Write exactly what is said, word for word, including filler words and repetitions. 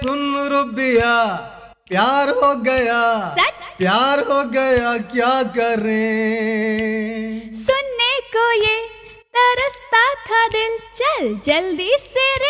सुन रुबिया, प्यार हो गया, सच प्यार हो गया, क्या करें। सुनने को ये तरसता था दिल, चल जल्दी से